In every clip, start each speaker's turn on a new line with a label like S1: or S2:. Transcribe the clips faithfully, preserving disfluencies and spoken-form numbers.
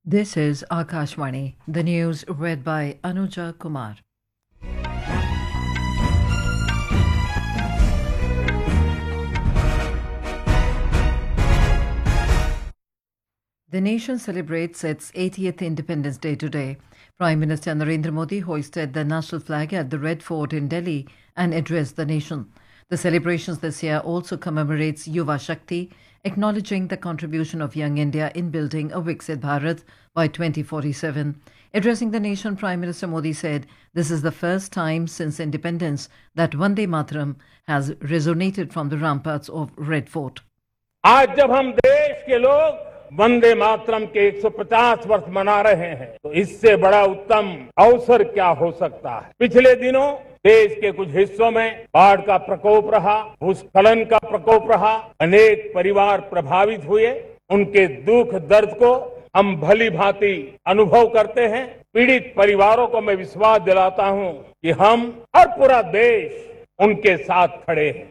S1: This is Akashvani, the news read by Anuja Kumar. The nation celebrates its eightieth Independence Day today. Prime Minister Narendra Modi hoisted the national flag at the Red Fort in Delhi and addressed the nation. The celebrations this year also commemorates Yuva Shakti, acknowledging the contribution of Young India in building a Viksit Bharat by twenty forty-seven. Addressing the nation, Prime Minister Modi said, "This is the first time since independence that Vande Mataram has resonated from the ramparts of Red Fort."
S2: आज जब हम देश के लोग वंदे मातरम के एक सौ पचास वर्ष मना रहे हैं तो इससे बड़ा उत्तम अवसर क्या हो सकता है। पिछले दिनों देश के कुछ हिस्सों में बाढ़ का प्रकोप रहा, भूस्खलन का प्रकोप रहा, अनेक परिवार प्रभावित हुए। उनके दुख दर्द को हम भली भांति अनुभव करते हैं। पीड़ित परिवारों को मैं विश्वास दिलाता हूं कि हम और पूरा देश उनके साथ खड़े हैं।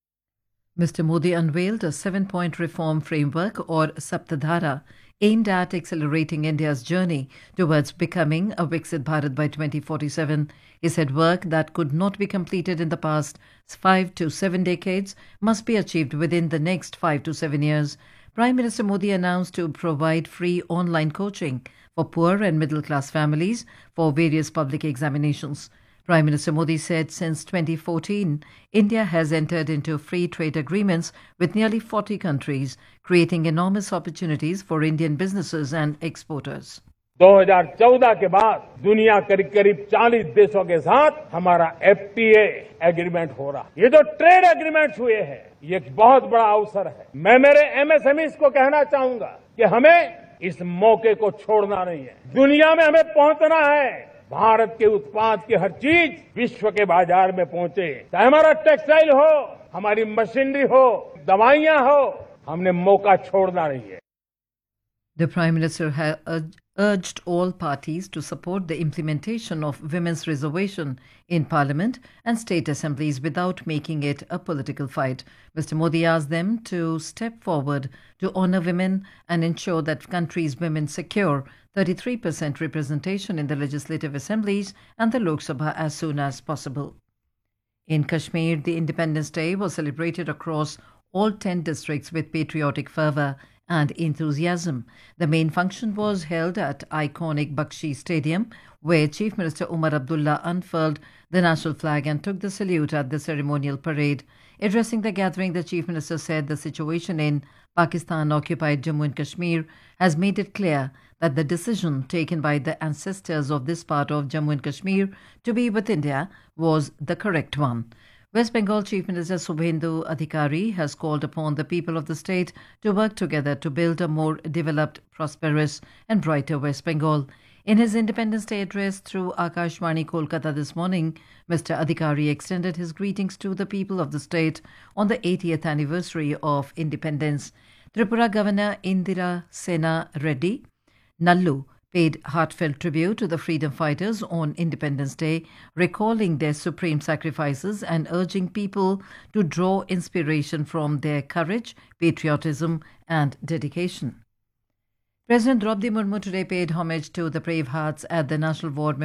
S1: Mister Modi unveiled a seven-point reform framework or Saptadhara aimed at accelerating India's journey towards becoming a Viksit Bharat by twenty forty-seven. He said work that could not be completed in the past five to seven decades must be achieved within the next five to seven years. Prime Minister Modi announced to provide free online coaching for poor and middle-class families for various public examinations. Prime Minister Modi said since twenty fourteen, India has entered into free trade agreements with nearly forty countries, creating enormous opportunities for Indian businesses and exporters.
S2: दो हज़ार चौदह के बाद दुनिया करीब करीब चालीस देशों के साथ हमारा एफ टी ए एग्रीमेंट हो रहा है। ये जो ट्रेड एग्रीमेंट्स हुए हैं, ये एक बहुत बड़ा अवसर है। मैं मेरे एम एस एम ईज़ को कहना चाहूंगा कि हमें इस मौके को छोड़ना नहीं है। दुनिया में हमें पहुंचना है। भारत के उत्पाद की हर चीज विश्व के बाजार में पहुंचे, चाहे हमारा टेक्सटाइल हो, हमारी मशीनरी हो, दवाइयां हो, हमने मौका छोड़ना नहीं है।
S1: The Prime Minister has urged all parties to support the implementation of women's reservation in Parliament and state assemblies without making it a political fight. Mister Modi asked them to step forward to honour women and ensure that country's women secure thirty-three percent representation in the legislative assemblies and the Lok Sabha as soon as possible. In Kashmir, the Independence Day was celebrated across all ten districts with patriotic fervour and enthusiasm. The main function was held at iconic Bakshi Stadium, where Chief Minister Umar Abdullah unfurled the national flag and took the salute at the ceremonial parade. Addressing the gathering, the Chief Minister said the situation in Pakistan-occupied Jammu and Kashmir has made it clear that the decision taken by the ancestors of this part of Jammu and Kashmir to be with India was the correct one. West Bengal Chief Minister Subhendu Adhikari has called upon the people of the state to work together to build a more developed, prosperous and brighter West Bengal. In his Independence Day address through Akashvani Kolkata this morning, Mister Adhikari extended his greetings to the people of the state on the eightieth anniversary of independence. Tripura Governor Indira Sena Reddy Nallu paid heartfelt tribute to the freedom fighters on Independence Day, recalling their supreme sacrifices and urging people to draw inspiration from their courage, patriotism and dedication. President Draupadi Murmu today paid homage to the brave hearts at the National War